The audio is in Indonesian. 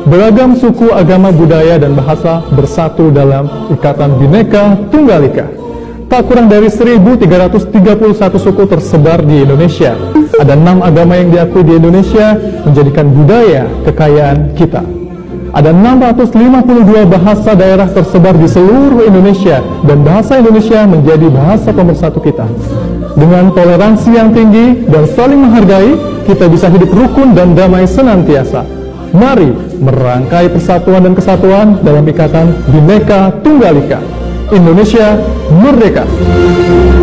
Beragam suku, agama, budaya, dan bahasa bersatu dalam Ikatan Bhinneka Tunggal Ika. Tak kurang dari 1.331 suku tersebar di Indonesia. Ada 6 agama yang diakui di Indonesia, menjadikan budaya kekayaan kita. Ada 652 bahasa daerah tersebar di seluruh Indonesia, dan bahasa Indonesia menjadi bahasa pemersatu kita. Dengan toleransi yang tinggi dan saling menghargai, kita bisa hidup rukun dan damai senantiasa. Mari merangkai persatuan dan kesatuan dalam Ikatan Bhinneka Tunggal Ika. Indonesia merdeka!